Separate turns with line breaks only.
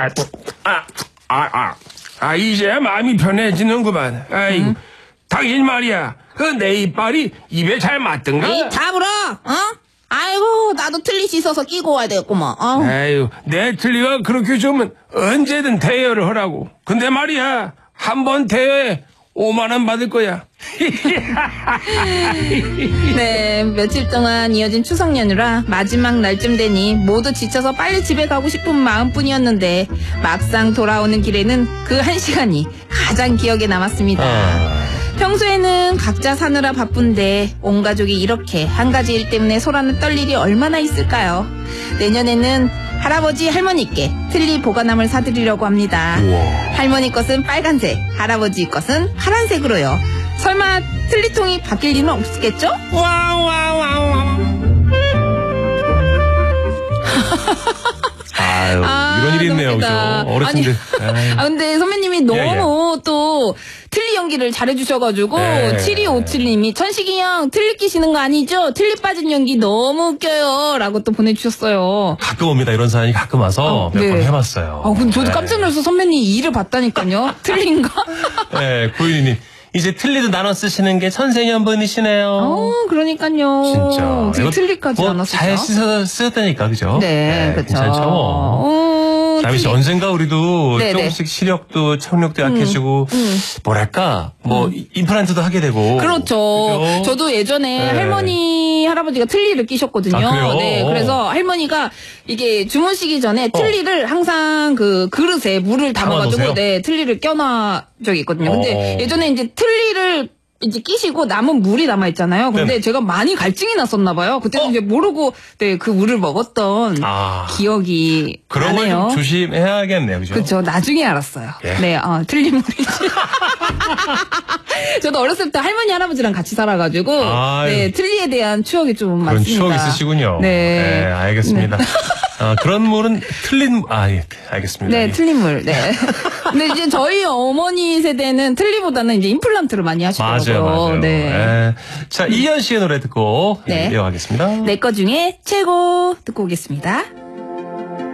이제야 마음이 편해지는구만. 아이고, 당신 말이야. 그 내 이빨이 입에 잘 맞던가?
입 다물어, 어? 아이고, 나도 틀니 씻어서 끼고 와야 되겠구먼.
아유, 내 틀니가 그렇게 좋으면 언제든 대여를 하라고. 근데 말이야, 한 번 대여에 5만 원 받을 거야.
네, 며칠 동안 이어진 추석 연휴라 마지막 날쯤 되니 모두 지쳐서 빨리 집에 가고 싶은 마음뿐이었는데 막상 돌아오는 길에는 그 1시간이 가장 기억에 남았습니다. 평소에는 각자 사느라 바쁜데 온 가족이 이렇게 한 가지 일 때문에 소란을 떨 일이 얼마나 있을까요? 내년에는 할아버지 할머니께 틀니 보관함을 사드리려고 합니다. 할머니 것은 빨간색, 할아버지 것은 파란색으로요. 설마 틀니통이 바뀔 일은 없겠죠?
아유, 이런 일이 있네요, 그죠? 어르신들.
근데 선배님이 너무 또 틀니 연기를 잘해주셔가지고 7257님이 천식이 형 틀니 끼시는 거 아니죠? 틀니 빠진 연기 너무 웃겨요 라고 또 보내주셨어요.
가끔 옵니다. 이런 사연이 가끔 와서 몇 번 해봤어요.
근데 저도 깜짝 놀라서 선배님 일을 봤다니까요. 틀린가?
네, 고윤희님. 이제 틀니도 나눠 쓰시는 게 천생연분이시네요.
그러니까요.
진짜.
되게 틀니까지 나눠 쓰죠.
잘 씻어서 쓰였다니까, 그죠?
네, 그렇죠.
괜찮죠. 다미 씨, 언젠가 우리도 조금씩 시력도 청력도 약해지고 뭐랄까 임플란트도 하게 되고.
그렇죠.
그죠?
저도 예전에 할머니 할아버지가 틀니를 끼셨거든요.
그래요?
네, 그래서 할머니가 이게 주무시기 전에 틀니를 항상 그 그릇에 물을 담아가지고 틀니를 껴놔 적이 있거든요. 근데 예전에 이제 틀니를 이제 끼시고 남은 물이 남아있잖아요. 근데 제가 많이 갈증이 났었나 봐요. 그때는 이제 모르고 그 물을 먹었던 기억이
그런 걸
나네요.
좀 조심해야겠네요. 그죠?
그렇죠. 나중에 알았어요.
예.
네, 틀린 물이지. 저도 어렸을 때 할머니 할아버지랑 같이 살아가지고 틀니에 대한 추억이 좀
그런
많습니다.
추억이 있으시군요. 네, 알겠습니다. 그런 물은 틀린 알겠습니다.
네, 틀린 물. 네. 근데 이제 저희 어머니 세대는 틀니보다는 이제 임플란트를 많이 하시더라고요.
맞아요.
네.
자, 이현 씨의 노래 듣고 이어가겠습니다.
내 거 중에 최고 듣고 오겠습니다.